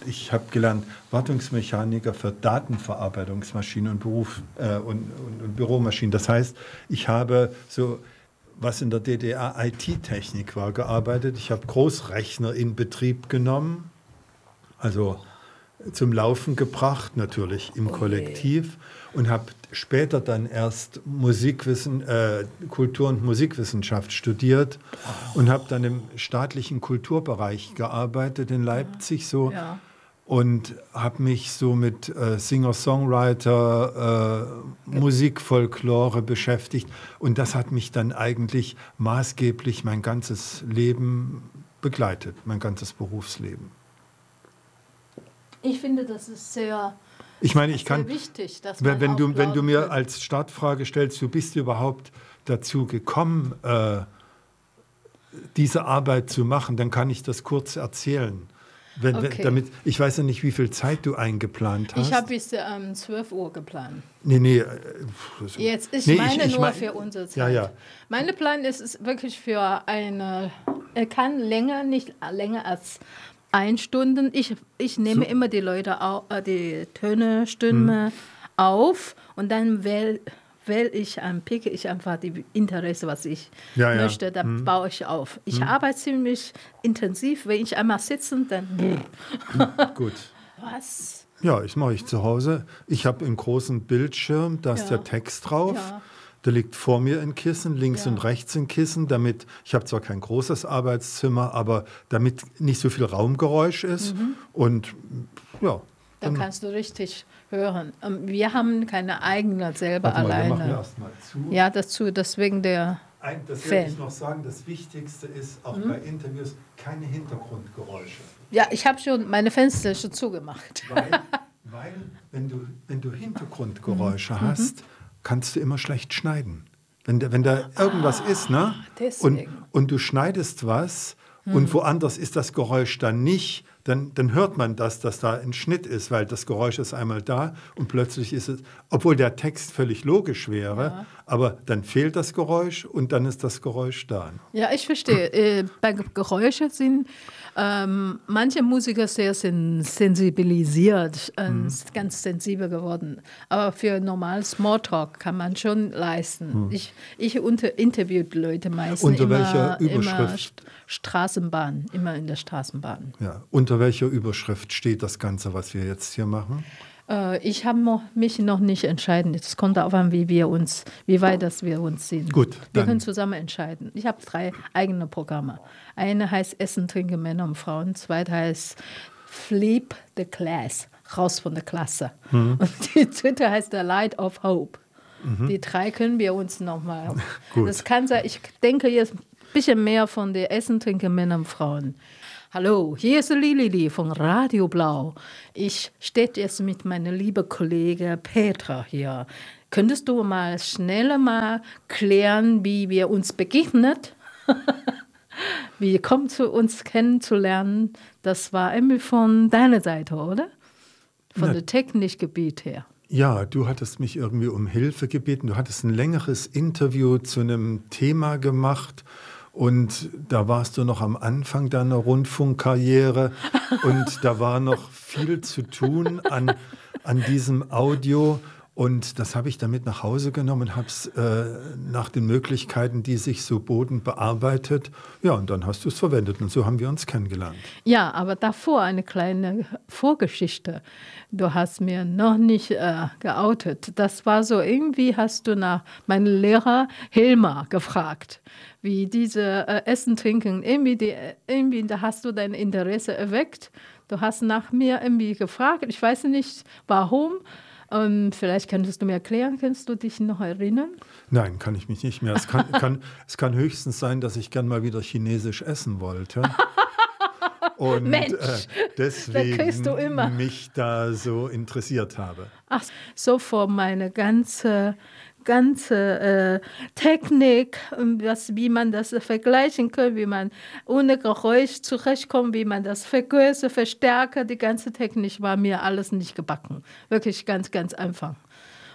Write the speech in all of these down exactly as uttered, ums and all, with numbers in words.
ich habe gelernt Wartungsmechaniker für Datenverarbeitungsmaschinen und, Beruf, äh, und, und, und Büromaschinen. Das heißt, ich habe so, was in der D D R I T-Technik war, gearbeitet. Ich habe Großrechner in Betrieb genommen, also zum Laufen gebracht, natürlich im Kollektiv, und habe später dann erst Musikwissen, äh, Kultur- und Musikwissenschaft studiert und habe dann im staatlichen Kulturbereich gearbeitet in Leipzig so Ja. und habe mich so mit äh, Singer-Songwriter, äh, Musikfolklore beschäftigt, und das hat mich dann eigentlich maßgeblich mein ganzes Leben begleitet, mein ganzes Berufsleben. Ich finde, das ist sehr, Ich meine, ich kann, sehr wichtig, dass wenn, man wenn, auch du, wenn du mir glauben als Startfrage stellst, du bist überhaupt dazu gekommen, äh, diese Arbeit zu machen, dann kann ich das kurz erzählen. Wenn, Okay. wenn, damit, ich weiß ja nicht, wie viel Zeit du eingeplant hast. Ich habe bis ähm, zwölf Uhr geplant. Nee, nee. äh, so- Jetzt, ich nee, meine ich nur mein- für unsere Zeit. Ja, ja. Meine Plan ist es wirklich für eine, er kann länger, nicht länger als ein Stunden. Ich, ich nehme So. immer die Leute, au, äh, die Töne, Stimme auf, und dann wähle wähl ich, ähm, picke ich einfach die Interesse, was ich Ja, ja. möchte, dann baue ich auf. Ich arbeite ziemlich intensiv. Wenn ich einmal sitze, dann Gut. was? Ja, das mache ich zu Hause. Ich habe einen großen Bildschirm, da ist Ja. der Text drauf. Ja. Da liegt vor mir ein Kissen, links Ja. und rechts ein Kissen, damit, ich habe zwar kein großes Arbeitszimmer, aber damit nicht so viel Raumgeräusch ist. Und ja. Dann kannst du richtig hören. Ähm, Wir haben keine eigene selber Warte mal, wir machen alleine. erst mal zu. Ja, dazu, deswegen der. Ein, das Fan. werde ich noch sagen, das Wichtigste ist, auch bei Interviews, keine Hintergrundgeräusche. Ja, ich habe schon meine Fenster schon zugemacht. Weil, weil wenn, du, wenn du Hintergrundgeräusche Mhm. hast, kannst du immer schlecht schneiden. Wenn, da- wenn da irgendwas ist, ne? Und, deswegen. und du schneidest was und woanders ist das Geräusch dann nicht, dann, dann hört man das, dass da ein Schnitt ist, weil das Geräusch ist einmal da und plötzlich ist es, obwohl der Text völlig logisch wäre, Ja. aber dann fehlt das Geräusch und dann ist das Geräusch da. Ja, ich verstehe. Äh, bei Ge- Geräuschen sind ähm, manche Musiker sehr sen sensibilisiert, äh, ganz sensibel geworden. Aber für normal Smalltalk kann man schon leisten. Ich, ich unter, interview die Leute meistens Unter immer, welcher immer Überschrift? St Straßenbahn, immer in der Straßenbahn. Ja. Unter welcher Überschrift steht das Ganze, was wir jetzt hier machen? Äh, ich habe noch, mich noch nicht entschieden. Es kommt darauf an, wie wir uns, wie weit das wir uns sehen. Gut, wir dann- können zusammen entscheiden. Ich habe drei eigene Programme. Eine heißt Essen, Trinken, Männer und Frauen. Zweite heißt Flip the Class, raus von der Klasse. Und die dritte heißt The Light of Hope. Die drei können wir uns nochmal. Gut. Das kann sein. Ich denke jetzt ein bisschen mehr von der Essen, Trinken, Männer und Frauen. Hallo, hier ist Lili von Radio Blau. Ich stehe jetzt mit meiner lieben Kollegin Petra hier. Könntest du mal schneller mal klären, wie wir uns begegnet? Wie kommt zu uns kennenzulernen? Das war irgendwie von deiner Seite, oder? Von Na, der technischen Gebiet her. Ja, du hattest mich irgendwie um Hilfe gebeten. Du hattest ein längeres Interview zu einem Thema gemacht. Und da warst du noch am Anfang deiner Rundfunkkarriere und da war noch viel zu tun an, an diesem Audio. Und das habe ich damit nach Hause genommen und habe es äh, nach den Möglichkeiten, die sich so boten, bearbeitet. Ja, und dann hast du es verwendet und so haben wir uns kennengelernt. Ja, aber davor eine kleine Vorgeschichte. Du hast mir noch nicht äh, geoutet. Das war so, irgendwie hast du nach meinem Lehrer Hilmar gefragt, wie diese äh, Essen, Trinken, irgendwie, die, irgendwie da hast du dein Interesse erweckt. Du hast nach mir irgendwie gefragt. Ich weiß nicht, warum. Ähm, vielleicht könntest du mir erklären, kannst du dich noch erinnern? Nein, kann ich mich nicht mehr. Es kann, kann, es kann höchstens sein, dass ich gern mal wieder chinesisch essen wollte. Und Mensch, äh, das kriegst du immer. deswegen mich da so interessiert habe. Ach, so vor meine ganze, ganze äh, Technik, ähm, was, wie man das vergleichen kann, wie man ohne Geräusch zurechtkommt, wie man das vergrößert, verstärkt, die ganze Technik war mir alles nicht gebacken. Wirklich ganz, ganz einfach.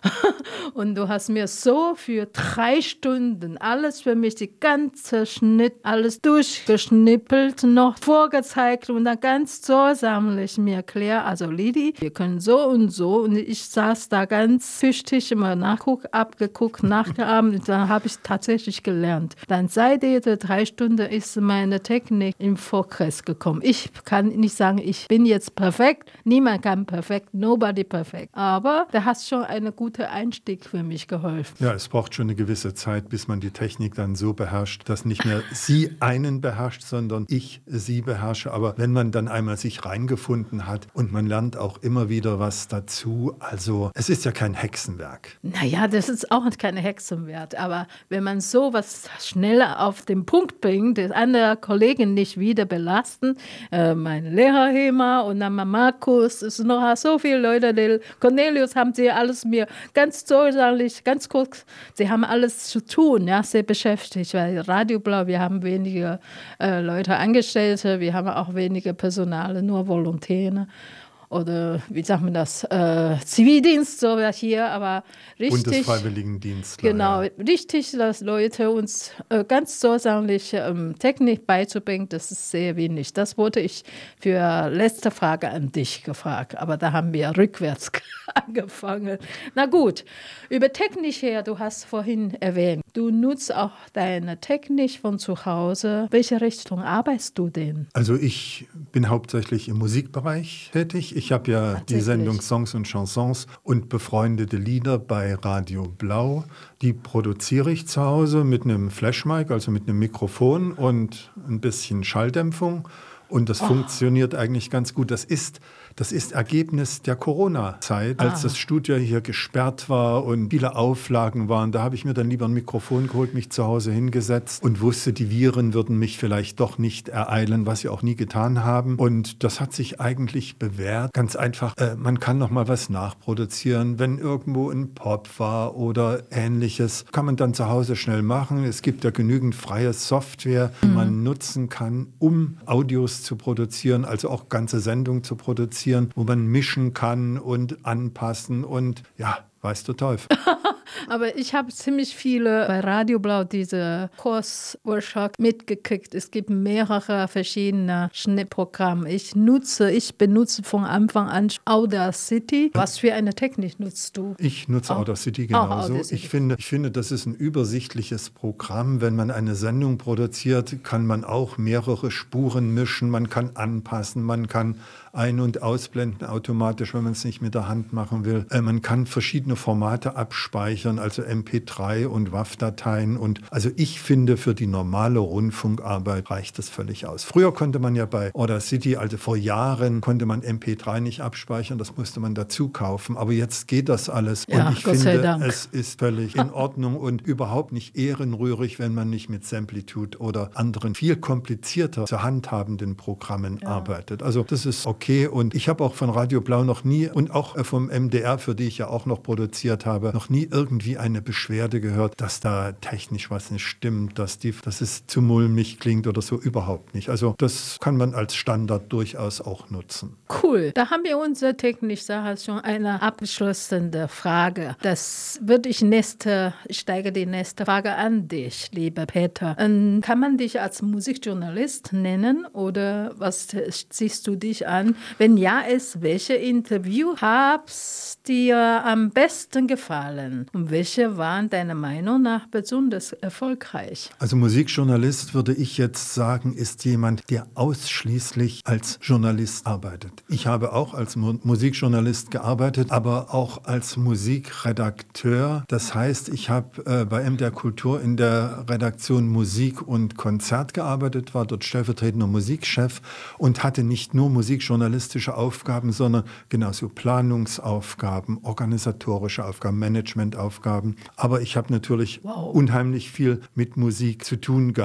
Und du hast mir so für drei Stunden alles für mich, die ganze Schnitt, alles durchgeschnippelt, noch vorgezeigt und dann ganz sorgsamlich mir erklärt, also Lili, wir können so und so. Und ich saß da ganz tüchtig immer nachguck, abgeguckt, nachgeahmt und dann habe ich tatsächlich gelernt. Dann seit diese drei Stunden ist meine Technik im Progress gekommen. Ich kann nicht sagen, ich bin jetzt perfekt. Niemand kann perfekt, nobody perfekt. Aber da hast schon einen guten Einstieg für mich geholfen. Ja, es braucht schon eine gewisse Zeit, bis man die Technik dann so beherrscht, dass nicht mehr sie einen beherrscht, sondern ich sie beherrsche. Aber wenn man dann einmal sich reingefunden hat und man lernt auch immer wieder was dazu, also es ist ja kein Hexenwerk. Naja, das ist auch keine Hexenwerk. Aber wenn man sowas schneller auf den Punkt bringt, das andere Kollegen nicht wieder belasten, äh, mein Lehrer Hema und dann Markus, es sind noch so viele Leute, die Cornelius haben sie alles mir ganz sorglich, ganz kurz, sie haben alles zu tun, ja, sehr beschäftigt, weil Radio Blau, wir haben wenige äh, Leute Angestellte, wir haben auch wenige Personale, nur Volontäre. Oder wie sagt man das, äh, Zivildienst, so wie hier, aber richtig. Bundesfreiwilligendienstler. Genau, ja. Richtig, dass Leute uns äh, ganz sorglich ähm, Technik beizubringen, das ist sehr wenig. Das wurde ich für letzte Frage an dich gefragt, aber da haben wir rückwärts angefangen. Na gut, über Technik her, du hast vorhin erwähnt, du nutzt auch deine Technik von zu Hause. Welche Richtung arbeitest du denn? Also ich bin hauptsächlich im Musikbereich tätig. Ich habe ja die Sendung Songs und Chansons und befreundete Lieder bei Radio Blau. Die produziere ich zu Hause mit einem Flashmic, also mit einem Mikrofon und ein bisschen Schalldämpfung. Und das oh. funktioniert eigentlich ganz gut. Das ist, das ist Ergebnis der Corona-Zeit, als ah. das Studio hier gesperrt war und viele Auflagen waren. Da habe ich mir dann lieber ein Mikrofon geholt, mich zu Hause hingesetzt und wusste, die Viren würden mich vielleicht doch nicht ereilen, was sie auch nie getan haben. Und das hat sich eigentlich bewährt. Ganz einfach, äh, man kann noch mal was nachproduzieren. Wenn irgendwo ein Pop war oder Ähnliches, kann man dann zu Hause schnell machen. Es gibt ja genügend freie Software, die mhm. man nutzen kann, um Audios zu produzieren, also auch ganze Sendungen zu produzieren, wo man mischen kann und anpassen und ja, weiß der Teufel. Aber ich habe ziemlich viele bei Radio Blau diese Kursworkshop mitgekriegt. Es gibt mehrere verschiedene Schnittprogramme. Ich nutze, ich benutze von Anfang an Audacity. Was für eine Technik nutzt du? Ich nutze auch, Audacity genauso. Audacity. Ich finde, ich finde, das ist ein übersichtliches Programm. Wenn man eine Sendung produziert, kann man auch mehrere Spuren mischen, man kann anpassen, man kann ein- und ausblenden automatisch, wenn man es nicht mit der Hand machen will. Äh, man kann verschiedene Formate abspeichern, also M P drei und W A V-Dateien. Und also ich finde, für die normale Rundfunkarbeit reicht das völlig aus. Früher konnte man ja bei Audacity, also vor Jahren, konnte man M P drei nicht abspeichern, das musste man dazu kaufen. Aber jetzt geht das alles. Ja, und ich Gott sei finde, Dank. es ist völlig in Ordnung und überhaupt nicht ehrenrührig, wenn man nicht mit Samplitude oder anderen viel komplizierter zu handhabenden Programmen ja. arbeitet. Also das ist okay. Okay, und ich habe auch von Radio Blau noch nie und auch vom M D R, für die ich ja auch noch produziert habe, noch nie irgendwie eine Beschwerde gehört, dass da technisch was nicht stimmt, dass, die, dass es zu mulmig klingt oder so, überhaupt nicht. Also das kann man als Standard durchaus auch nutzen. Cool, da haben wir unsere Technik-Sache schon eine abgeschlossene Frage. Das würde ich nächste, ich steige die nächste Frage an dich, lieber Peter. Ähm, kann man dich als Musikjournalist nennen oder was siehst du dich an? Wenn ja ist, welche Interview hab's dir am besten gefallen? Und welche waren deiner Meinung nach besonders erfolgreich? Also Musikjournalist, würde ich jetzt sagen, ist jemand, der ausschließlich als Journalist arbeitet. Ich habe auch als Mu- Musikjournalist gearbeitet, aber auch als Musikredakteur. Das heißt, ich habe äh, bei M D R Kultur in der Redaktion Musik und Konzert gearbeitet, war dort stellvertretender Musikchef und hatte nicht nur Musikjournalistische Aufgaben, sondern genauso Planungsaufgaben, organisatorische Aufgaben, Managementaufgaben. Aber ich habe natürlich wow. unheimlich viel mit Musik zu tun gehabt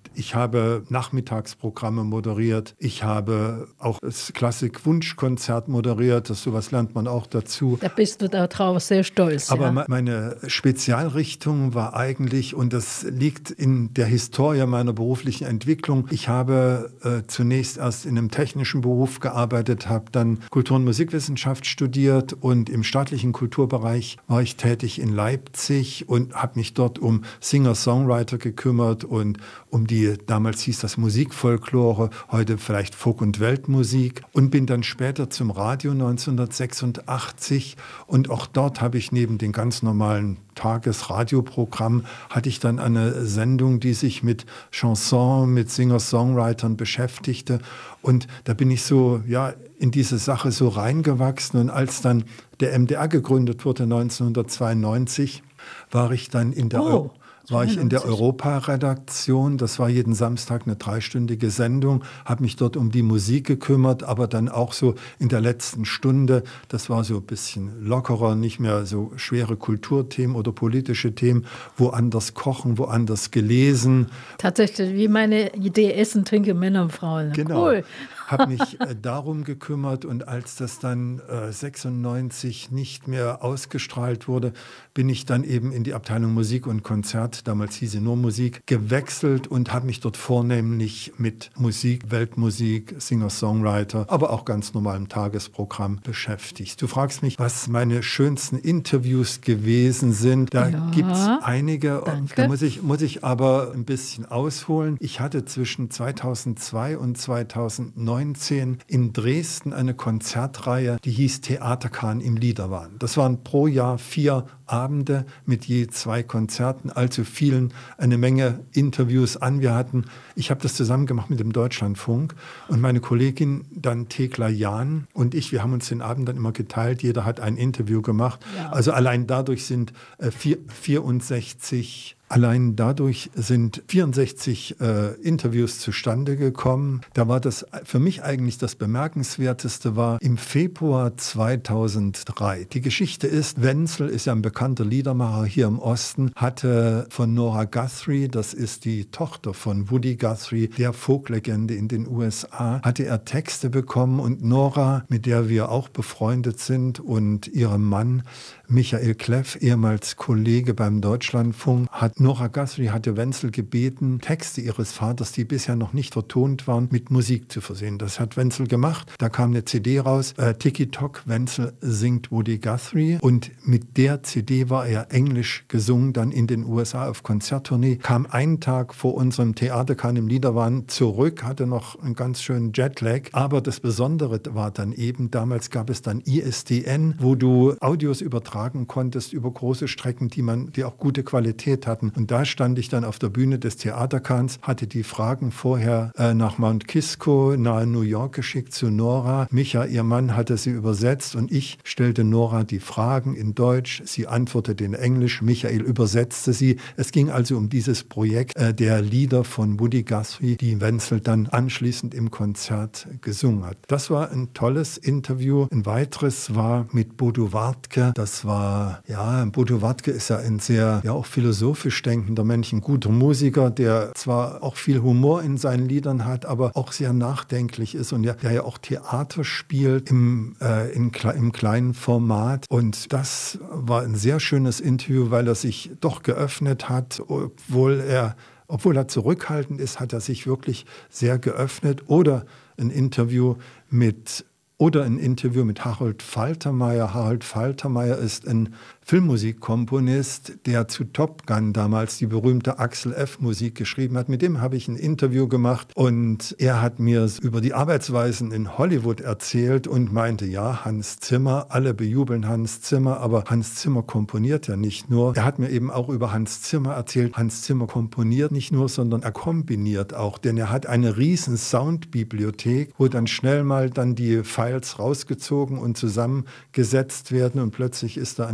Ich habe Nachmittagsprogramme moderiert. Ich habe auch das Klassik-Wunschkonzert moderiert. Das sowas lernt man auch dazu. Da bist du darauf sehr stolz. Aber ja? meine Spezialrichtung war eigentlich, und das liegt in der Historie meiner beruflichen Entwicklung, ich habe äh, zunächst erst in einem technischen Beruf gearbeitet, habe dann Kultur- und Musikwissenschaft studiert und im staatlichen Kulturbereich war ich tätig in Leipzig und habe mich dort um Singer-Songwriter gekümmert und um die, damals hieß das Musikfolklore, heute vielleicht Folk- und Weltmusik, und bin dann später zum Radio neunzehnhundertsechsundachtzig, und auch dort habe ich neben den ganz normalen Tagesradioprogramm hatte ich dann eine Sendung, die sich mit Chanson, mit Singer-Songwritern beschäftigte, und da bin ich so, ja, in diese Sache so reingewachsen, und als dann der M D R gegründet wurde neunzehnhundertzweiundneunzig, war ich dann in der Oh. war ich in der Europa-Redaktion. Das war jeden Samstag eine dreistündige Sendung, habe mich dort um die Musik gekümmert, aber dann auch so in der letzten Stunde, das war so ein bisschen lockerer, nicht mehr so schwere Kulturthemen oder politische Themen, woanders kochen, woanders gelesen. Tatsächlich, wie meine Idee, Essen, Trinken, Männer und Frauen. Genau. Cool. Habe mich äh, darum gekümmert, und als das dann äh, sechsundneunzig nicht mehr ausgestrahlt wurde, bin ich dann eben in die Abteilung Musik und Konzert, damals hieß sie nur Musik, gewechselt und habe mich dort vornehmlich mit Musik, Weltmusik, Singer-Songwriter, aber auch ganz normalem Tagesprogramm beschäftigt. Du fragst mich, was meine schönsten Interviews gewesen sind. Da Ja, gibt es einige. danke. Da muss ich, muss ich aber ein bisschen ausholen. Ich hatte zwischen zweitausendzwei und zweitausendneunzehn in Dresden eine Konzertreihe, die hieß Theaterkahn im Liederwahn. Das waren pro Jahr vier Abende mit je zwei Konzerten, also fielen eine Menge Interviews an. Wir hatten, ich habe das zusammen gemacht mit dem Deutschlandfunk, und meine Kollegin dann Thekla Jahn und ich, wir haben uns den Abend dann immer geteilt, jeder hat ein Interview gemacht. Ja. Also allein dadurch sind äh, vier, vierundsechzig Allein dadurch sind vierundsechzig äh, Interviews zustande gekommen. Da war das für mich eigentlich das Bemerkenswerteste war im Februar zweitausenddrei. Die Geschichte ist, Wenzel ist ja ein bekannter Liedermacher hier im Osten, hatte von Nora Guthrie, das ist die Tochter von Woody Guthrie, der Folklegende in den U S A, hatte er Texte bekommen, und Nora, mit der wir auch befreundet sind, und ihrem Mann Michael Kleff, ehemals Kollege beim Deutschlandfunk, hat Nora Guthrie hatte Wenzel gebeten, Texte ihres Vaters, die bisher noch nicht vertont waren, mit Musik zu versehen. Das hat Wenzel gemacht. Da kam eine C D raus, äh, Tiki Tok, Wenzel singt Woody Guthrie, und mit der C D war er englisch gesungen, dann in den U S A auf Konzerttournee, kam einen Tag vor unserem Theaterkahn im Liederwahn zurück, hatte noch einen ganz schönen Jetlag, aber das Besondere war dann eben, damals gab es dann I S D N, wo du Audios übertragen konntest über große Strecken, die man, die auch gute Qualität hatten. Und da stand ich dann auf der Bühne des Theaterkahns, hatte die Fragen vorher äh, nach Mount Kisco nahe New York geschickt zu Nora. Micha, ihr Mann, hatte sie übersetzt, und ich stellte Nora die Fragen in Deutsch. Sie antwortete in Englisch. Michael übersetzte sie. Es ging also um dieses Projekt äh, der Lieder von Woody Guthrie, die Wenzel dann anschließend im Konzert gesungen hat. Das war ein tolles Interview. Ein weiteres war mit Bodo Wartke. Das war, ja, Bodo Wartke ist ja ein sehr, ja, auch philosophisch denkender Mensch, ein guter Musiker, der zwar auch viel Humor in seinen Liedern hat, aber auch sehr nachdenklich ist, und der, der ja auch Theater spielt im, äh, in, im kleinen Format. Und das war ein sehr schönes Interview, weil er sich doch geöffnet hat, obwohl er, obwohl er zurückhaltend ist, hat er sich wirklich sehr geöffnet. Oder ein Interview mit Oder ein Interview mit Harold Faltermeyer. Harold Faltermeyer ist ein Filmmusikkomponist, der zu Top Gun damals die berühmte Axel F-Musik geschrieben hat. Mit dem habe ich ein Interview gemacht, und er hat mir über die Arbeitsweisen in Hollywood erzählt und meinte, ja, Hans Zimmer, alle bejubeln Hans Zimmer, aber Hans Zimmer komponiert ja nicht nur. Er hat mir eben auch über Hans Zimmer erzählt, Hans Zimmer komponiert nicht nur, sondern er kombiniert auch, denn er hat eine riesen Soundbibliothek, wo dann schnell mal dann die Files rausgezogen und zusammengesetzt werden, und plötzlich ist da eine neue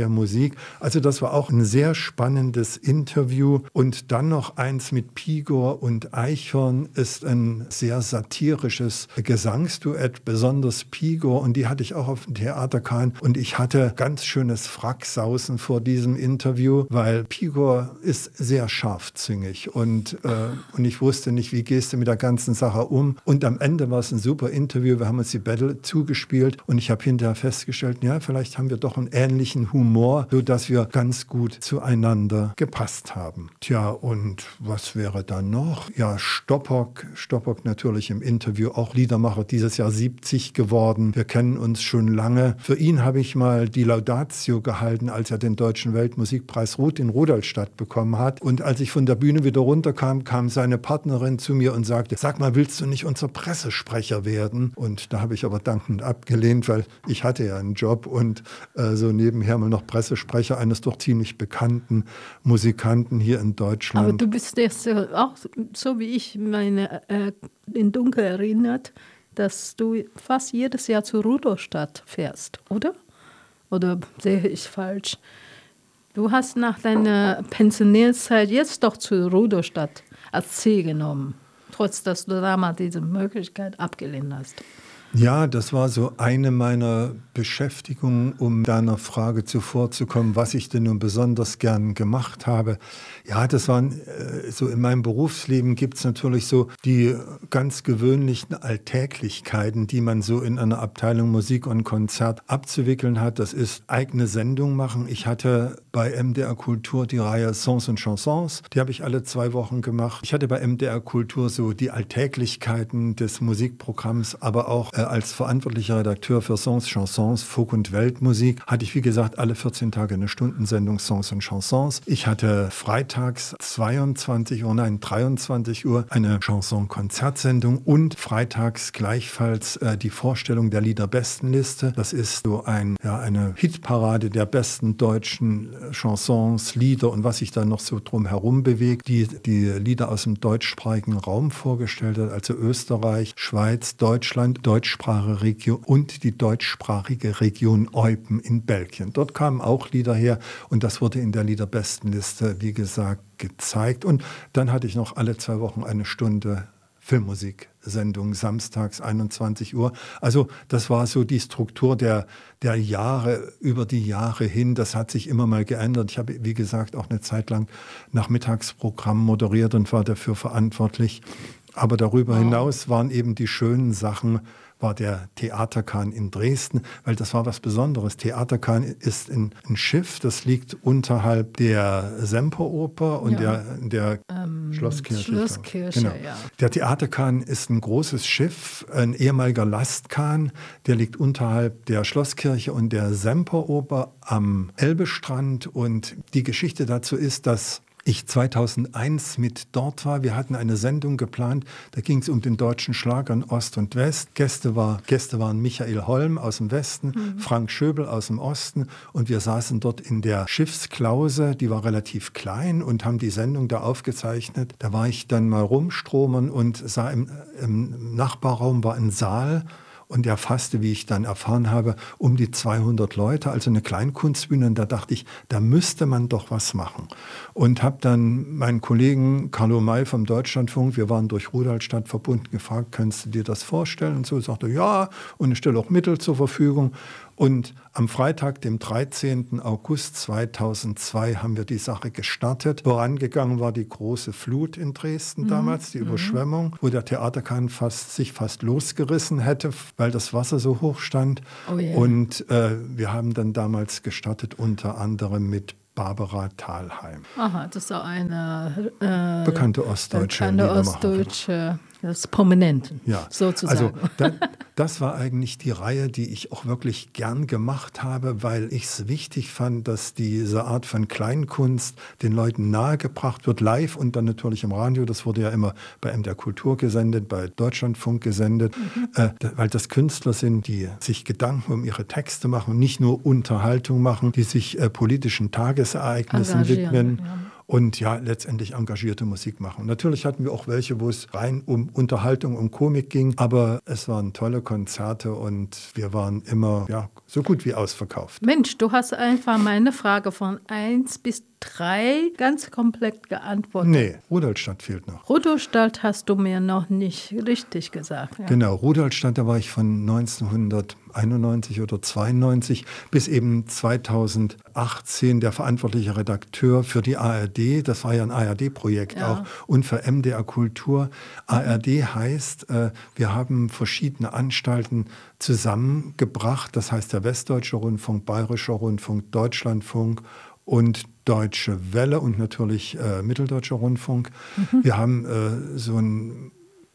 der Musik. Also das war auch ein sehr spannendes Interview. Und dann noch eins mit Pigor und Eichhorn ist ein sehr satirisches Gesangsduett, besonders Pigor. Und die hatte ich auch auf dem Theaterkahn. Und ich hatte ganz schönes Fracksausen vor diesem Interview, weil Pigor ist sehr scharfzüngig. Und, äh, und ich wusste nicht, wie gehst du mit der ganzen Sache um. Und am Ende war es ein super Interview. Wir haben uns die Battle zugespielt. Und ich habe hinterher festgestellt, ja, vielleicht haben wir doch einen ähnlichen Humor, sodass wir ganz gut zueinander gepasst haben. Tja, und was wäre dann noch? Ja, Stoppock, Stoppock natürlich im Interview, auch Liedermacher, dieses Jahr siebzig geworden. Wir kennen uns schon lange. Für ihn habe ich mal die Laudatio gehalten, als er den Deutschen Weltmusikpreis Ruth in Rudolstadt bekommen hat. Und als ich von der Bühne wieder runterkam, kam seine Partnerin zu mir und sagte, sag mal, willst du nicht unser Pressesprecher werden? Und da habe ich aber dankend abgelehnt, weil ich hatte ja einen Job und äh, so nebenher mal noch Pressesprecher eines doch ziemlich bekannten Musikanten hier in Deutschland. Aber du bist jetzt auch, so wie ich meine, äh, in Dunkel erinnert, dass du fast jedes Jahr zu Rudolstadt fährst, oder? Oder sehe ich falsch? Du hast nach deiner Pensionärzeit jetzt doch zu Rudolstadt als Ziel genommen, trotz dass du damals diese Möglichkeit abgelehnt hast. Ja, das war so eine meiner Beschäftigungen, um deiner Frage zuvorzukommen, was ich denn nun besonders gern gemacht habe. Ja, das waren äh, so in meinem Berufsleben gibt es natürlich so die ganz gewöhnlichen Alltäglichkeiten, die man so in einer Abteilung Musik und Konzert abzuwickeln hat. Das ist eigene Sendung machen. Ich hatte bei M D R Kultur die Reihe Songs und Chansons, die habe ich alle zwei Wochen gemacht. Ich hatte bei M D R Kultur so die Alltäglichkeiten des Musikprogramms, aber auch als verantwortlicher Redakteur für Songs, Chansons, Folk- und Weltmusik hatte ich, wie gesagt, alle vierzehn Tage eine Stundensendung Songs und Chansons. Ich hatte freitags zweiundzwanzig Uhr, nein, dreiundzwanzig Uhr eine Chanson-Konzertsendung und freitags gleichfalls äh, die Vorstellung der Liederbestenliste. Das ist so ein, ja, eine Hitparade der besten deutschen Chansons, Lieder und was sich da noch so drum herum bewegt, die die Lieder aus dem deutschsprachigen Raum vorgestellt hat, also Österreich, Schweiz, Deutschland, Deutschsprachige Region und die deutschsprachige Region Eupen in Belgien. Dort kamen auch Lieder her und das wurde in der Liederbestenliste, wie gesagt, gezeigt. Und dann hatte ich noch alle zwei Wochen eine Stunde Filmmusiksendung, samstags einundzwanzig Uhr. Also das war so die Struktur der, der Jahre, über die Jahre hin. Das hat sich immer mal geändert. Ich habe, wie gesagt, auch eine Zeit lang Nachmittagsprogramm moderiert und war dafür verantwortlich. Aber darüber wow. hinaus waren eben die schönen Sachen, war der Theaterkahn in Dresden, weil das war was Besonderes. Theaterkahn ist ein, ein Schiff, das liegt unterhalb der Semperoper und ja. der, der ähm, Schlosskirche. Schlosskirche, genau. ja. Der Theaterkahn ist ein großes Schiff, ein ehemaliger Lastkahn, der liegt unterhalb der Schlosskirche und der Semperoper am Elbestrand. Und die Geschichte dazu ist, dass ich zweitausendeins mit dort war. Wir hatten eine Sendung geplant, da ging es um den deutschen Schlager in Ost und West. Gäste, war, Gäste waren Michael Holm aus dem Westen, mhm. Frank Schöbel aus dem Osten und wir saßen dort in der Schiffsklause, die war relativ klein und haben die Sendung da aufgezeichnet. Da war ich dann mal rumstromern und sah im, im Nachbarraum war ein Saal. Und er fasste, wie ich dann erfahren habe, um die zweihundert Leute, also eine Kleinkunstbühne. Und da dachte ich, da müsste man doch was machen. Und habe dann meinen Kollegen Carlo May vom Deutschlandfunk, wir waren durch Rudolstadt verbunden, gefragt, kannst du dir das vorstellen? Und so sagte er, ja, und ich stelle auch Mittel zur Verfügung. Und am Freitag, dem dreizehnten August zweitausendzwei, haben wir die Sache gestartet. Vorangegangen war die große Flut in Dresden mhm. damals, die Überschwemmung, wo der Theaterkahn fast, sich fast losgerissen hätte, weil das Wasser so hoch stand. Oh yeah. Und äh, wir haben dann damals gestartet, unter anderem mit Barbara Thalheim. Aha, das ist auch eine äh, bekannte ostdeutsche bekannte ostdeutsche, das ist prominent, ja. sozusagen. Also da, das war eigentlich die Reihe, die ich auch wirklich gern gemacht habe, weil ich es wichtig fand, dass diese Art von Kleinkunst den Leuten nahegebracht wird, live und dann natürlich im Radio. Das wurde ja immer bei M D R Kultur gesendet, bei Deutschlandfunk gesendet, mhm. äh, weil das Künstler sind, die sich Gedanken um ihre Texte machen und nicht nur Unterhaltung machen, die sich äh, politischen Tagesereignissen widmen. Ja. und ja, letztendlich engagierte Musik machen. Natürlich hatten wir auch welche, wo es rein um Unterhaltung, um Komik ging, aber es waren tolle Konzerte und wir waren immer ja, so gut wie ausverkauft. Mensch, du hast einfach meine Frage von eins bis drei ganz komplett geantwortet. Nee, Rudolstadt fehlt noch. Rudolstadt hast du mir noch nicht richtig gesagt. Ja. Genau, Rudolstadt, da war ich von neunzehnhunderteinundneunzig oder zweiundneunzig bis eben zweitausendachtzehn der verantwortliche Redakteur für die A R D. Das war ja ein A R D-Projekt Ja. auch und für M D R Kultur. A R D heißt, äh, wir haben verschiedene Anstalten zusammengebracht. Das heißt der Westdeutsche Rundfunk, Bayerischer Rundfunk, Deutschlandfunk und Deutsche Welle und natürlich äh, Mitteldeutscher Rundfunk. Mhm. Wir haben äh, so ein,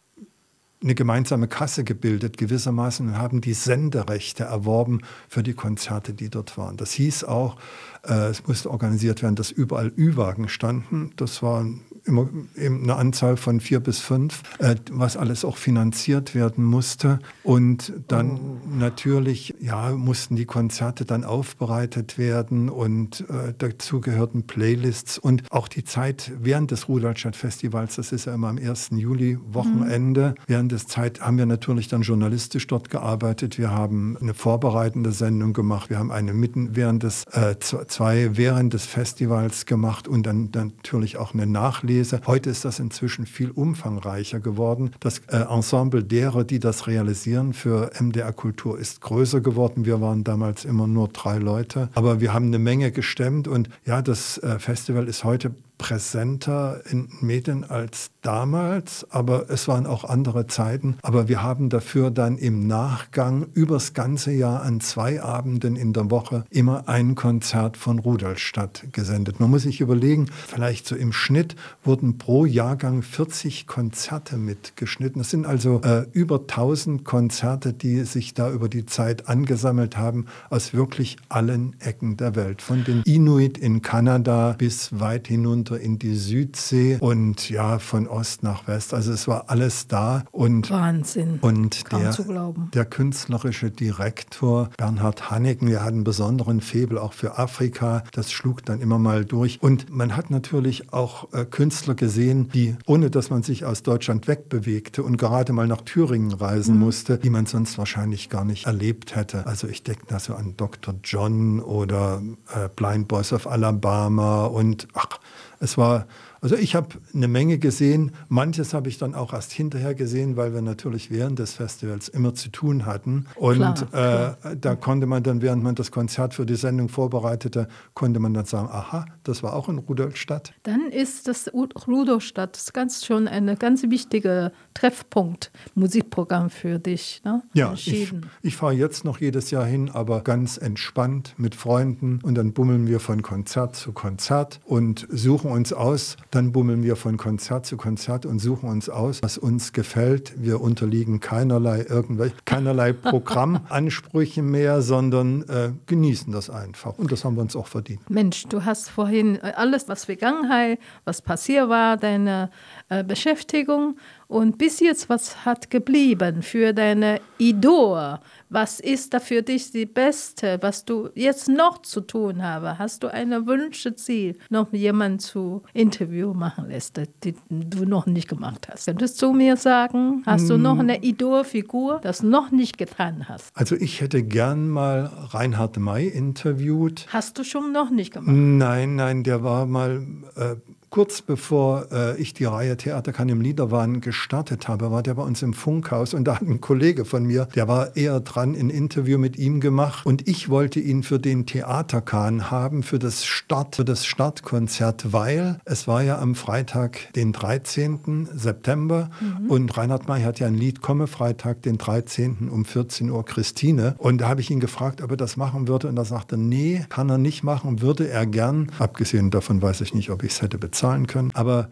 eine gemeinsame Kasse gebildet gewissermaßen und haben die Senderechte erworben für die Konzerte, die dort waren. Das hieß auch, äh, es musste organisiert werden, dass überall Ü-Wagen standen. Das war immer eben eine Anzahl von vier bis fünf, äh, was alles auch finanziert werden musste. Und dann oh. natürlich ja, mussten die Konzerte dann aufbereitet werden und äh, dazu gehörten Playlists und auch die Zeit während des Rudolstadt-Festivals, das ist ja immer am ersten Juli-Wochenende. Mhm. Während der Zeit haben wir natürlich dann journalistisch dort gearbeitet. Wir haben eine vorbereitende Sendung gemacht. Wir haben eine mitten während des, äh, zwei während des Festivals gemacht und dann, dann natürlich auch eine Nachlese. Heute ist das inzwischen viel umfangreicher geworden. Das äh, Ensemble derer, die das realisieren für M D R Kultur, ist größer geworden. Wir waren damals immer nur drei Leute. Aber wir haben eine Menge gestemmt und ja, das äh, Festival ist heute präsenter in Medien als damals, aber es waren auch andere Zeiten. Aber wir haben dafür dann im Nachgang übers ganze Jahr an zwei Abenden in der Woche immer ein Konzert von Rudolstadt gesendet. Man muss sich überlegen, vielleicht so im Schnitt wurden pro Jahrgang vierzig Konzerte mitgeschnitten. Das sind also äh, über tausend Konzerte, die sich da über die Zeit angesammelt haben, aus wirklich allen Ecken der Welt. Von den Inuit in Kanada bis weit hinunter in die Südsee und ja, von Ost nach West. Also es war alles da. Und, Wahnsinn, und kaum der, zu glauben. Der künstlerische Direktor Bernhard Hanneken, der hat einen besonderen Faible auch für Afrika. Das schlug dann immer mal durch. Und man hat natürlich auch äh, Künstler gesehen, die, ohne dass man sich aus Deutschland wegbewegte und gerade mal nach Thüringen reisen mhm. musste, die man sonst wahrscheinlich gar nicht erlebt hätte. Also ich denke da so an Doktor John oder äh, Blind Boys of Alabama und ach, es war, also ich habe eine Menge gesehen. Manches habe ich dann auch erst hinterher gesehen, weil wir natürlich während des Festivals immer zu tun hatten. Und klar, klar. Äh, da konnte man dann, während man das Konzert für die Sendung vorbereitete, konnte man dann sagen, aha, das war auch in Rudolstadt. Dann ist das Rudolstadt das ganz schon ein ganz wichtiger Treffpunkt, Musikprogramm für dich. Ne? Ja, ich, ich fahre jetzt noch jedes Jahr hin, aber ganz entspannt mit Freunden. Und dann bummeln wir von Konzert zu Konzert und suchen uns aus. Dann bummeln wir von Konzert zu Konzert und suchen uns aus, was uns gefällt. Wir unterliegen keinerlei, irgendwelche, keinerlei Programmansprüchen mehr, sondern äh, genießen das einfach. Und das haben wir uns auch verdient. Mensch, du hast vorhin alles, was Vergangenheit, was passiert war, deine äh, Beschäftigung und bis jetzt, was hat geblieben für deine Idol? Was ist da für dich die Beste, was du jetzt noch zu tun hast? Hast du ein Wunschziel, noch jemanden zu Interview machen lässt, die du noch nicht gemacht hast? Könntest du mir sagen, hast du noch eine Idolfigur, das du noch nicht getan hast? Also ich hätte gern mal Reinhard May interviewt. Hast du schon noch nicht gemacht? Nein, nein, der war mal... Äh, Kurz bevor äh, ich die Reihe Theater kann im Liederwahn gestartet habe, war der bei uns im Funkhaus und da hat ein Kollege von mir, der war eher dran, ein Interview mit ihm gemacht und ich wollte ihn für den Theaterkahn haben, für das Start, für das Startkonzert, weil es war ja am Freitag, den dreizehnten September mhm. und Reinhard May hat ja ein Lied, Komme Freitag, den dreizehnten um vierzehn Uhr Christine und da habe ich ihn gefragt, ob er das machen würde und er sagte, nee, kann er nicht machen, würde er gern. Abgesehen davon weiß ich nicht, ob ich es hätte bezahlt können, aber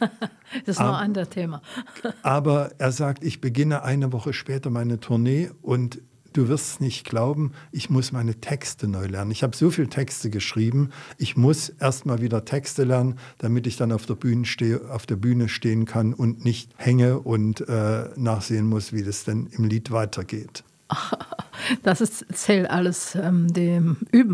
das ist noch ein anderes Thema. Aber er sagt, ich beginne eine Woche später meine Tournee und du wirst es nicht glauben, ich muss meine Texte neu lernen. Ich habe so viele Texte geschrieben, ich muss erst mal wieder Texte lernen, damit ich dann auf der Bühne, stehe, auf der Bühne stehen kann und nicht hänge und äh, nachsehen muss, wie das denn im Lied weitergeht. Das ist, zählt alles ähm, dem Üben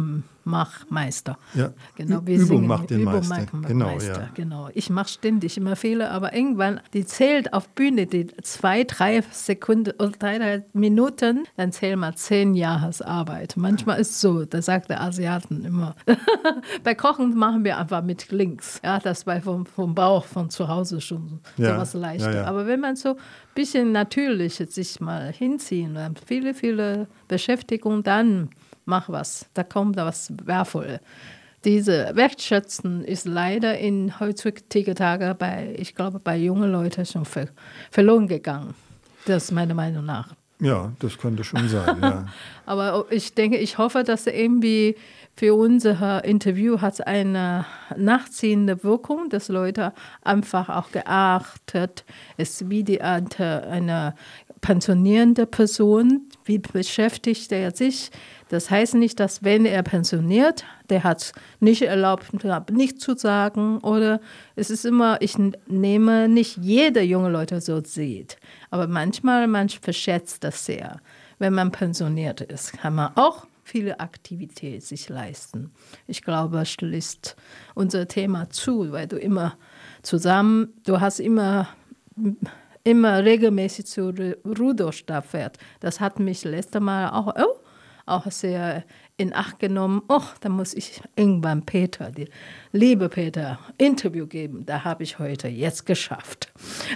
Machmeister. Ja. Genau, Ü- wir Übung singen, macht den Übung Meister. macht Genau, Meister. ja. Genau. Ich mache ständig immer Fehler, aber irgendwann, die zählt auf Bühne die zwei, drei Sekunden oder drei, drei Minuten, dann zählt mal zehn Jahresarbeit. Manchmal ist es so, da sagt der Asiaten immer. Bei Kochen machen wir einfach mit links. Ja, das war vom, vom Bauch von zu Hause schon Ja, sowas leichter. ja, ja. Aber wenn man so ein bisschen natürlich sich mal hinziehen, dann viele, viele Beschäftigungen, dann mach was, da kommt da was Wertvolles. Diese Wertschätzen ist leider in heutzutage Tage bei, ich glaube, bei jungen Leuten schon ver verloren gegangen. Das ist meiner Meinung nach. Ja, das könnte schon sein, ja. Aber ich denke, ich hoffe, dass irgendwie für unser Interview hat es eine nachziehende Wirkung, dass Leute einfach auch geachtet, es wie die Art eine pensionierende Person, wie beschäftigt er sich. Das heißt nicht, dass wenn er pensioniert, der hat nicht erlaubt, nichts zu sagen oder es ist immer, ich nehme nicht jede junge Leute so sieht, aber manchmal, man verschätzt das sehr. Wenn man pensioniert ist, kann man auch viele Aktivitäten sich leisten. Ich glaube, es schließt unser Thema zu, weil du immer zusammen, du hast immer immer regelmäßig zu Rudolstadt fährt. Das hat mich letztes Mal auch, oh, auch sehr in Acht genommen. Oh, da muss ich irgendwann Peter, die liebe Peter, Interview geben. Da habe ich heute jetzt geschafft.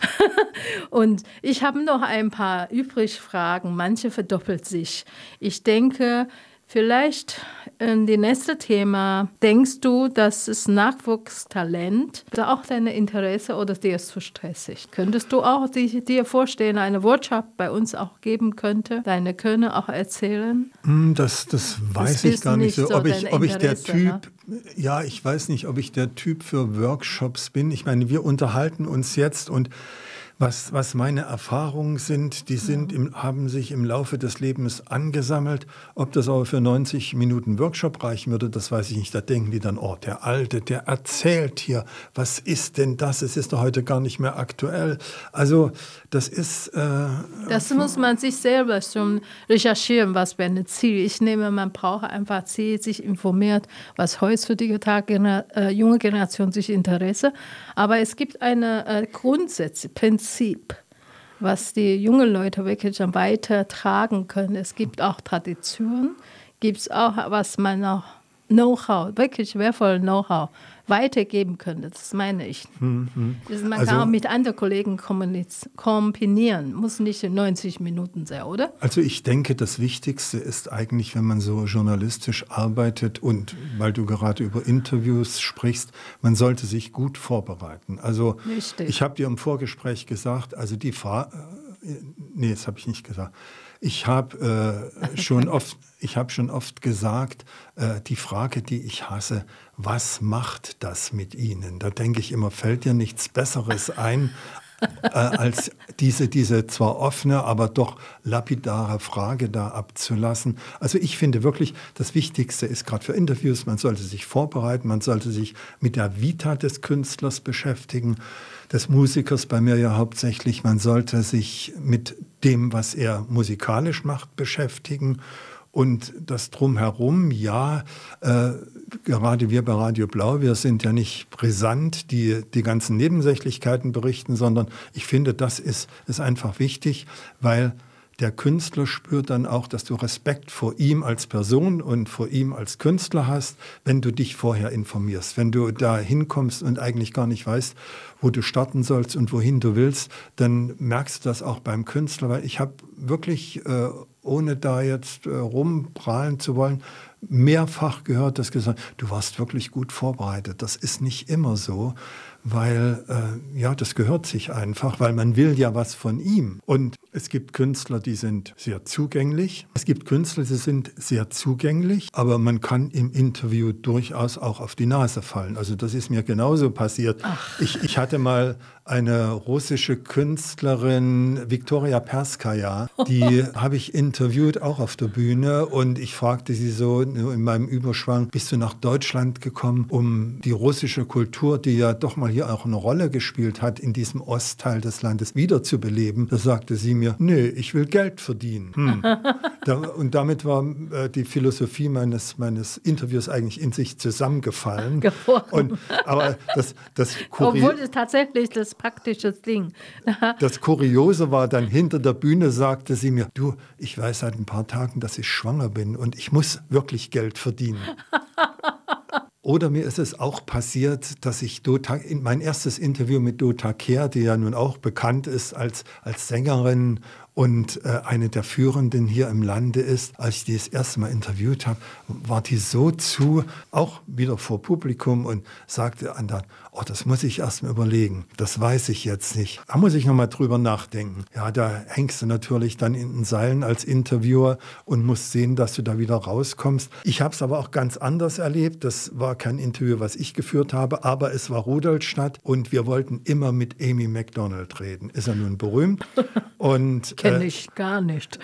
Und ich habe noch ein paar übrig Fragen. Manche verdoppelt sich. Ich denke, vielleicht in das nächste Thema, denkst du, dass das Nachwuchstalent auch deine Interesse oder dir ist zu stressig? Könntest du auch die, dir vorstellen, eine Workshop bei uns auch geben könnte, deine Könne auch erzählen? Das, das weiß Das ich ist gar nicht nicht so. so Ob ich, dein ob ich der Interesse, Typ, ja, ich weiß nicht, ob ich der Typ für Workshops bin. Ich meine, wir unterhalten uns jetzt und Was, was meine Erfahrungen sind, die sind im, haben sich im Laufe des Lebens angesammelt. Ob das aber für neunzig Minuten Workshop reichen würde, das weiß ich nicht. Da denken die dann, oh, der Alte, der erzählt hier, was ist denn das? Es ist doch heute gar nicht mehr aktuell. Also das ist... Äh, das muss man sich selber schon recherchieren, was wäre ein Ziel. Ich nehme, man braucht einfach Ziel, sich informiert, was heutzutage Tag, äh, junge Generation sich Interesse. Aber es gibt eine äh, Grundsätze, Prinzip, was die jungen Leute wirklich weitertragen können. Es gibt auch Traditionen, gibt es auch, was man noch Know-how, wirklich wertvolles Know-how weitergeben könnte. Das meine ich. Mhm. Das, man Also, kann auch mit anderen Kollegen kombinieren. Muss nicht in neunzig Minuten sein, oder? Also ich denke, das Wichtigste ist eigentlich, wenn man so journalistisch arbeitet und weil du gerade über Interviews sprichst, man sollte sich gut vorbereiten. Also Richtig. Ich habe dir im Vorgespräch gesagt, also die Frage, nee, das habe ich nicht gesagt. Ich habe äh, schon oft, ich habe schon oft gesagt, äh, die Frage, die ich hasse, was macht das mit Ihnen? Da denke ich immer, fällt dir nichts Besseres ein, äh, als diese, diese zwar offene, aber doch lapidare Frage da abzulassen. Also ich finde wirklich, das Wichtigste ist gerade für Interviews, man sollte sich vorbereiten, man sollte sich mit der Vita des Künstlers beschäftigen, des Musikers bei mir ja hauptsächlich. Man sollte sich mit dem, was er musikalisch macht, beschäftigen. Und das Drumherum, ja, äh, gerade wir bei Radio Blau, wir sind ja nicht brisant, die die ganzen Nebensächlichkeiten berichten, sondern ich finde, das ist, ist einfach wichtig, weil der Künstler spürt dann auch, dass du Respekt vor ihm als Person und vor ihm als Künstler hast, wenn du dich vorher informierst. Wenn du da hinkommst und eigentlich gar nicht weißt, wo du starten sollst und wohin du willst, dann merkst du das auch beim Künstler. Weil ich habe wirklich, äh, ohne da jetzt äh, rumprahlen zu wollen, mehrfach gehört, dass gesagt, du warst wirklich gut vorbereitet. Das ist nicht immer so, weil äh, ja, das gehört sich einfach, weil man will ja was von ihm. Und es gibt Künstler, die sind sehr zugänglich. Es gibt Künstler, die sind sehr zugänglich, aber man kann im Interview durchaus auch auf die Nase fallen. Also das ist mir genauso passiert. Ich, ich hatte mal eine russische Künstlerin, Viktoria Perskaya, die habe ich interviewt, auch auf der Bühne. Und ich fragte sie so in meinem Überschwang, bist du nach Deutschland gekommen, um die russische Kultur, die ja doch mal hier auch eine Rolle gespielt hat, in diesem Ostteil des Landes wiederzubeleben? Da sagte sie mir, nee, ich will Geld verdienen. Hm. da, und damit war äh, die Philosophie meines, meines Interviews eigentlich in sich zusammengefallen. Und, aber das, das Obwohl es tatsächlich das praktische Ding. Das Kuriose war dann, hinter der Bühne sagte sie mir, du, ich weiß seit ein paar Tagen, dass ich schwanger bin und ich muss wirklich Geld verdienen. Oder mir ist es auch passiert, dass ich Dota, in mein erstes Interview mit Dota Kehr, die ja nun auch bekannt ist als, als Sängerin und äh, eine der Führenden hier im Lande ist, als ich die das erste Mal interviewt habe, war die so zu, auch wieder vor Publikum und sagte dann, oh, das muss ich erst mal überlegen, das weiß ich jetzt nicht. Da muss ich noch mal drüber nachdenken. Ja, da hängst du natürlich dann in den Seilen als Interviewer und musst sehen, dass du da wieder rauskommst. Ich habe es aber auch ganz anders erlebt. Das war kein Interview, was ich geführt habe, aber es war Rudolstadt und wir wollten immer mit Amy Macdonald reden. Ist ja nun berühmt. Und kenne ich gar nicht.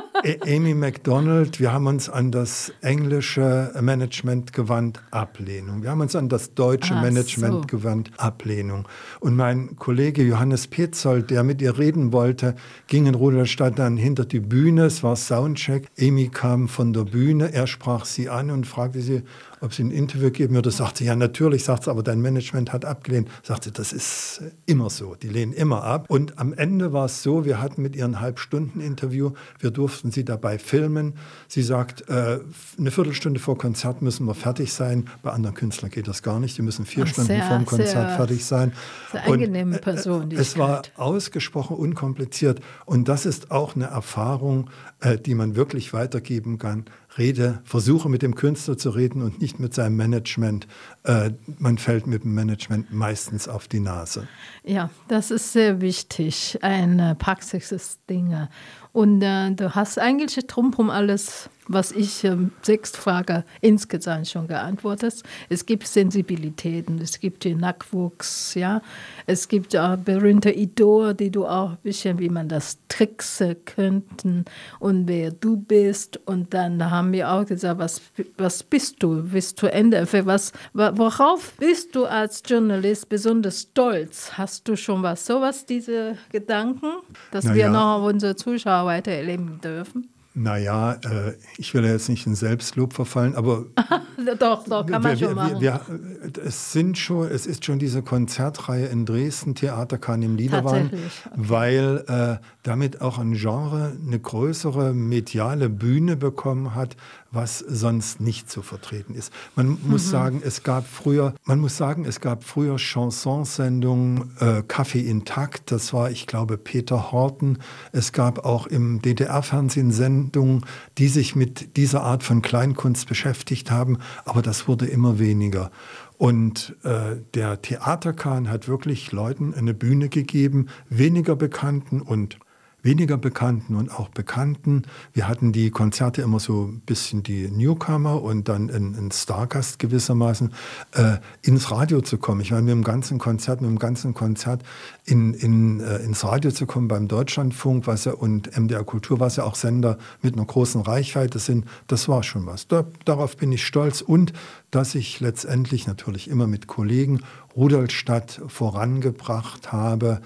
Amy Macdonald, wir haben uns an das englische Management gewandt, Ablehnung. Wir haben uns an das deutsche Ach Management so. gewandt, Ablehnung. Und mein Kollege Johannes Petzold, der mit ihr reden wollte, ging in Rudolstadt dann hinter die Bühne, es war Soundcheck. Amy kam von der Bühne, er sprach sie an und fragte sie, ob sie ein Interview geben würde. Sagte, ja natürlich, sagt sie, aber dein Management hat abgelehnt. Sagte, das ist immer so, die lehnen immer ab. Und am Ende war es so, wir hatten mit ihr ein Halbstunden-Interview, wir durften sie dabei filmen. Sie sagt, äh, eine Viertelstunde vor Konzert müssen wir fertig sein. Bei anderen Künstlern geht das gar nicht, die müssen vier Ach, Stunden sehr, vor dem Konzert sehr, fertig sein. Sehr Und, angenehme Person. Äh, es war ausgesprochen unkompliziert. Und das ist auch eine Erfahrung, äh, die man wirklich weitergeben kann. Rede, versuche mit dem Künstler zu reden und nicht mit seinem Management. Äh, man fällt mit dem Management meistens auf die Nase. Ja, das ist sehr wichtig, ein Praxisding. Und äh, du hast eigentlich drumherum alles, was ich ähm, sechs Fragen insgesamt schon geantwortet. Es gibt Sensibilitäten, es gibt den Nachwuchs, ja. Es gibt auch berühmte Idole, die du auch ein bisschen, wie man das tricksen könnten und wer du bist. Und dann haben wir auch gesagt, was, was bist du? Bist du Ende? Für was, worauf bist du als Journalist besonders stolz? Hast du schon was, sowas, diese Gedanken, dass Na wir ja. noch unsere Zuschauer weiter erleben dürfen? Naja, äh, ich will ja jetzt nicht in Selbstlob verfallen, aber doch, doch, kann man wir, schon machen. wir, wir, es, sind schon, es ist schon diese Konzertreihe in Dresden, Theaterkahn im Liederwand, Tatsächlich, okay. weil äh, damit auch ein Genre eine größere mediale Bühne bekommen hat, was sonst nicht zu vertreten ist. Man muss Mhm. sagen, es gab früher, man muss sagen, es gab früher Chansonsendungen, äh, Kaffee intakt, das war, ich glaube, Peter Horten. Es gab auch im D D R-Fernsehen Sendungen, die sich mit dieser Art von Kleinkunst beschäftigt haben, aber das wurde immer weniger. Und äh, der Theaterkahn hat wirklich Leuten eine Bühne gegeben, weniger Bekannten und weniger Bekannten und auch Bekannten. Wir hatten die Konzerte immer so ein bisschen die Newcomer und dann ein, ein Stargast gewissermaßen, äh, ins Radio zu kommen. Ich meine, mit dem ganzen Konzert, mit dem ganzen Konzert in, in, äh, ins Radio zu kommen beim Deutschlandfunk was ja, und M D R Kultur, was ja auch Sender mit einer großen Reichweite sind, das war schon was. Da, darauf bin ich stolz und dass ich letztendlich natürlich immer mit Kollegen Rudolstadt vorangebracht habe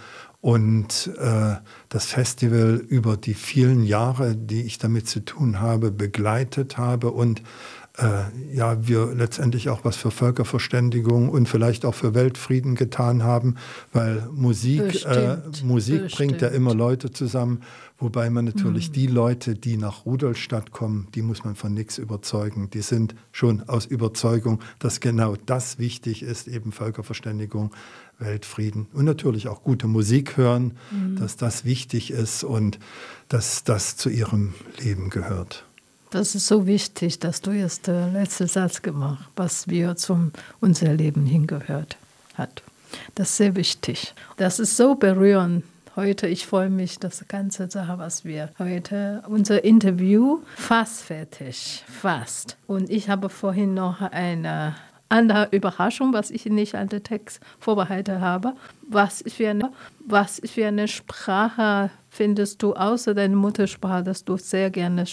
und äh, das Festival über die vielen Jahre, die ich damit zu tun habe, begleitet habe und äh, ja, wir letztendlich auch was für Völkerverständigung und vielleicht auch für Weltfrieden getan haben, weil Musik, äh, Musik bringt ja immer Leute zusammen, wobei man natürlich mhm. die Leute, die nach Rudolstadt kommen, die muss man von nichts überzeugen. Die sind schon aus Überzeugung, dass genau das wichtig ist, eben Völkerverständigung, Weltfrieden und natürlich auch gute Musik hören, mhm. dass das wichtig ist und dass das zu ihrem Leben gehört. Das ist so wichtig, dass du jetzt den letzten Satz gemacht hast, was wir zum unser Leben hingehört hat. Das ist sehr wichtig. Das ist so berührend. Heute, ich freue mich, das ganze Sache, was wir heute, unser Interview, fast fertig, fast. Und ich habe vorhin noch eine andere Überraschung, was ich nicht an den Text vorbereitet habe. Was für eine, was für eine Sprache findest du außer deiner Muttersprache, dass du sehr gerne